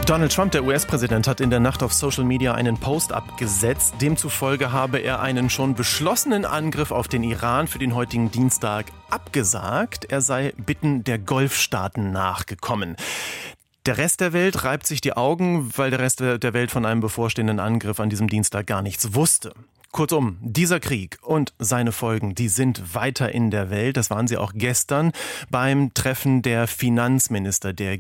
Donald Trump, der US-Präsident, hat in der Nacht auf Social Media einen Post abgesetzt. Demzufolge habe er einen schon beschlossenen Angriff auf den Iran für den heutigen Dienstag abgesagt. Er sei Bitten der Golfstaaten nachgekommen. Der Rest der Welt reibt sich die Augen, weil der Rest der Welt von einem bevorstehenden Angriff an diesem Dienstag gar nichts wusste. Kurzum, dieser Krieg und seine Folgen, die sind weiter in der Welt. Das waren sie auch gestern beim Treffen der Finanzminister der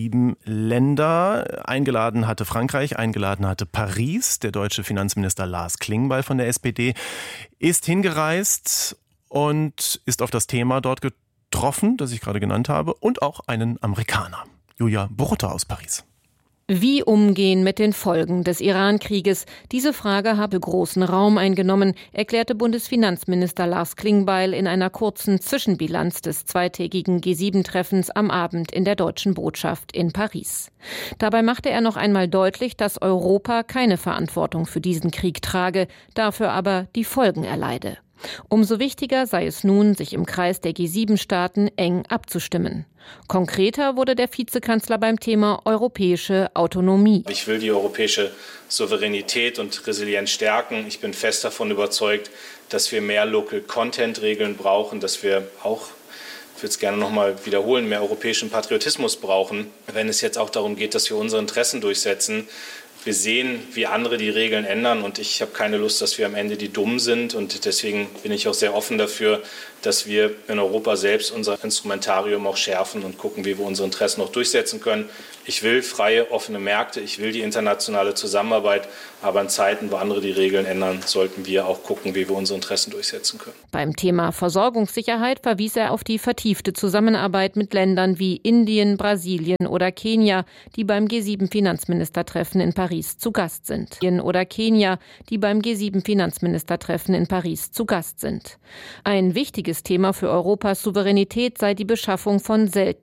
G7-Länder. Eingeladen hatte Frankreich, eingeladen hatte Paris. Der deutsche Finanzminister Lars Klingbeil von der SPD ist hingereist und ist auf das Thema dort getroffen, das ich gerade genannt habe, und auch einen Amerikaner. Julia Borutta aus Paris. Wie umgehen mit den Folgen des Iran-Krieges? Diese Frage habe großen Raum eingenommen, erklärte Bundesfinanzminister Lars Klingbeil in einer kurzen Zwischenbilanz des zweitägigen G7-Treffens am Abend in der deutschen Botschaft in Paris. Dabei machte er noch einmal deutlich, dass Europa keine Verantwortung für diesen Krieg trage, dafür aber die Folgen erleide. Umso wichtiger sei es nun, sich im Kreis der G7-Staaten eng abzustimmen. Konkreter wurde der Vizekanzler beim Thema europäische Autonomie. Ich will die europäische Souveränität und Resilienz stärken. Ich bin fest davon überzeugt, dass wir mehr Local-Content-Regeln brauchen, dass wir auch, ich will es gerne noch mal wiederholen, mehr europäischen Patriotismus brauchen, wenn es jetzt auch darum geht, dass wir unsere Interessen durchsetzen. Wir sehen, wie andere die Regeln ändern, und ich habe keine Lust, dass wir am Ende die Dummen sind, und deswegen bin ich auch sehr offen dafür, dass wir in Europa selbst unser Instrumentarium auch schärfen und gucken, wie wir unsere Interessen noch durchsetzen können. Ich will freie, offene Märkte, ich will die internationale Zusammenarbeit, aber in Zeiten, wo andere die Regeln ändern, sollten wir auch gucken, wie wir unsere Interessen durchsetzen können. Beim Thema Versorgungssicherheit verwies er auf die vertiefte Zusammenarbeit mit Ländern wie Indien, Brasilien oder Kenia, die beim G7-Finanzministertreffen in Paris zu Gast sind. Ein wichtiges Thema für Europas Souveränität sei die Beschaffung von seltenen